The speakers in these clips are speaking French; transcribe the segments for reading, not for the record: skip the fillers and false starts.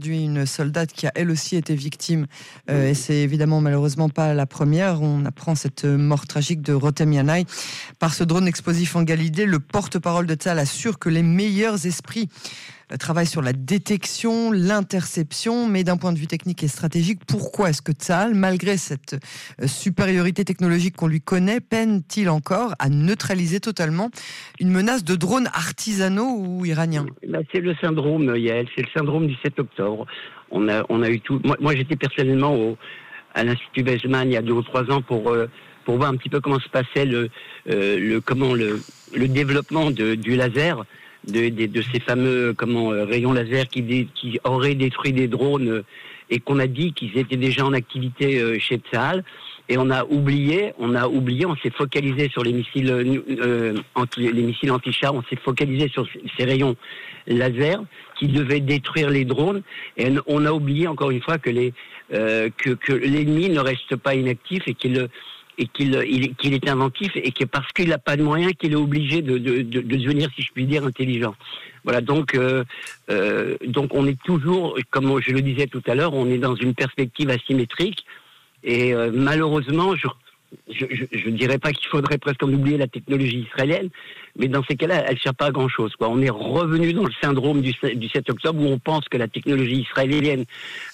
aujourd'hui une soldate qui a elle aussi été victime. Et c'est évidemment malheureusement pas la première. On apprend cette mort tragique de Rotem Yanai par ce drone explosif en Galilée. Le porte-parole de Tsahal assure que les meilleurs esprits travaille sur la détection, l'interception, mais d'un point de vue technique et stratégique, pourquoi est-ce que Tsahal, malgré cette supériorité technologique qu'on lui connaît, peine-t-il encore à neutraliser totalement une menace de drones artisanaux ou iraniens ? C'est le syndrome, Yael, c'est le syndrome du 7 octobre. On a eu tout. Moi j'étais personnellement à l'Institut Weizmann il y a 2 ou 3 ans pour voir un petit peu comment se passait le développement du laser. De ces fameux rayons laser qui auraient détruit des drones et qu'on a dit qu'ils étaient déjà en activité chez Tsahal, et on s'est focalisé sur les missiles anti-chars, on s'est focalisé sur ces rayons laser qui devaient détruire les drones, et on a oublié encore une fois que l'ennemi ne reste pas inactif et qu'il est inventif, et que parce qu'il n'a pas de moyens, qu'il est obligé de devenir, si je puis dire, intelligent. Voilà, donc on est toujours, comme je le disais tout à l'heure, on est dans une perspective asymétrique, et malheureusement, je dirais pas qu'il faudrait presque en oublier la technologie israélienne, mais dans ces cas-là, elle ne sert pas à grand-chose, quoi. On est revenu dans le syndrome du 7 octobre, où on pense que la technologie israélienne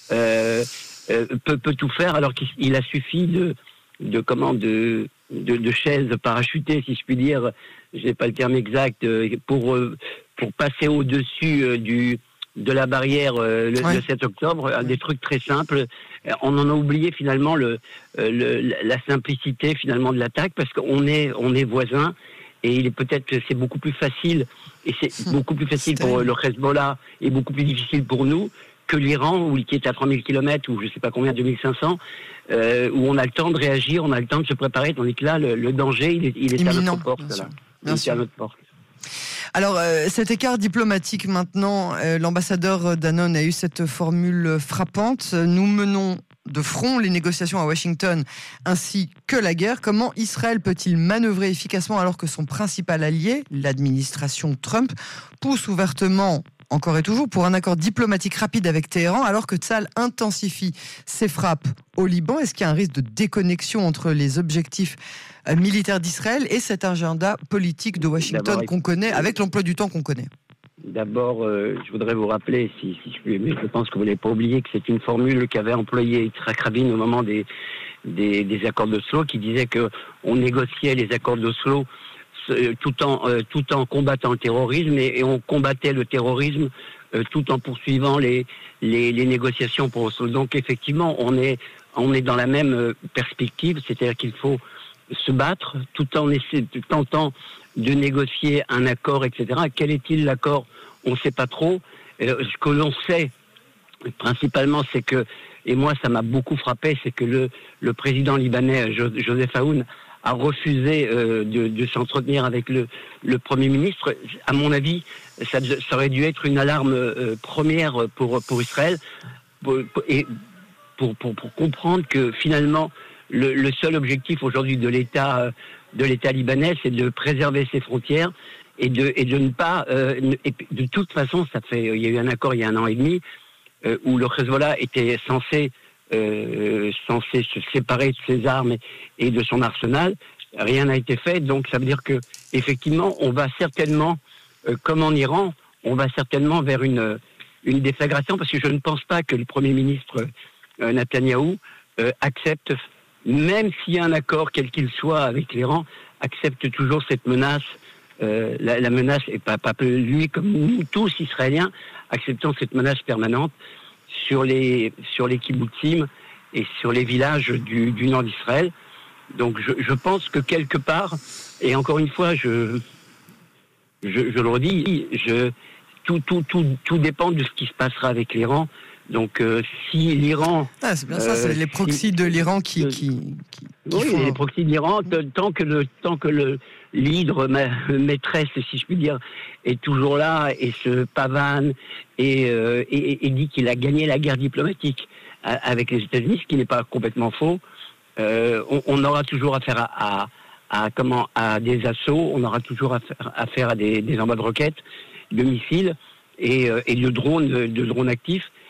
peut tout faire, alors qu'il a suffi de chaises parachutées, si je puis dire, je n'ai pas le terme exact, pour passer au-dessus de la barrière le 7 octobre, des trucs très simples. On en a oublié finalement la simplicité finalement de l'attaque, parce qu'on est voisins, et c'est beaucoup plus facile, et c'est beaucoup plus facile pour le Hezbollah et beaucoup plus difficile pour nous que l'Iran, qui est à 3000 km, ou je ne sais pas combien, 2500, où on a le temps de réagir, on a le temps de se préparer, tandis que là, le danger, il est à notre porte. Il est à notre porte. Alors, cet écart diplomatique maintenant, l'ambassadeur Danon a eu cette formule frappante. Nous menons de front les négociations à Washington ainsi que la guerre. Comment Israël peut-il manœuvrer efficacement alors que son principal allié, l'administration Trump, pousse ouvertement encore et toujours pour un accord diplomatique rapide avec Téhéran, alors que Tsahal intensifie ses frappes au Liban? Est-ce qu'il y a un risque de déconnexion entre les objectifs militaires d'Israël et cet agenda politique de Washington qu'on connaît, avec l'emploi du temps qu'on connaît? D'abord, je voudrais vous rappeler, si je puis, mais je pense que vous n'avez pas oublié, que c'est une formule qu'avait employée Yitzhak Rabin au moment des accords d'Oslo, qui disait qu'on négociait les accords d'Oslo tout en combattant le terrorisme, et on combattait le terrorisme tout en poursuivant les négociations pour Oslo. Donc effectivement, on est dans la même perspective, c'est-à-dire qu'il faut se battre tout en tentant de négocier un accord, etc. Quel est-il l'accord? On ne sait pas trop. Ce que l'on sait principalement, c'est que, et moi ça m'a beaucoup frappé, c'est que le président libanais Joseph Aoun a refusé de s'entretenir avec le Premier ministre. À mon avis, ça aurait dû être une alarme première pour Israël, pour comprendre que finalement le seul objectif aujourd'hui de l'État libanais, c'est de préserver ses frontières et de ne pas. De toute façon, il y a eu un accord il y a 1 an et demi où le Hezbollah était censé se séparer de ses armes et de son arsenal. Rien n'a été fait, donc ça veut dire que effectivement, on va certainement, comme en Iran, on va certainement vers une déflagration, parce que je ne pense pas que le Premier ministre Netanyahou accepte, même s'il y a un accord quel qu'il soit avec l'Iran, accepte toujours cette menace. La menace, et pas lui comme nous tous Israéliens, acceptons cette menace permanente sur les kibbutzim et sur les villages du nord d'Israël. Donc je pense que quelque part, et encore une fois, je le redis, tout dépend de ce qui se passera avec l'Iran. Donc si l'Iran... c'est bien ça, c'est les proxys de l'Iran qui oui, font... les proxys de l'Iran, tant que l'hydre maîtresse, si je puis dire, est toujours là et se pavane et dit qu'il a gagné la guerre diplomatique avec les États-Unis, ce qui n'est pas complètement faux. On aura toujours affaire à des assauts, on aura toujours affaire à des envois de roquettes, de missiles et de drones actifs.